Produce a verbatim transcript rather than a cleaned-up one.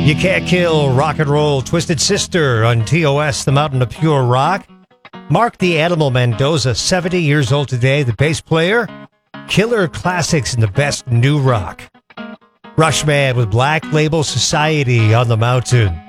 You Can't Kill Rock and Roll, Twisted Sister on T O S, the Mountain of Pure Rock. Mark the Animal Mendoza, seventy years old today, the bass player. Killer classics in the best new rock. Rushman with Black Label Society on the Mountain.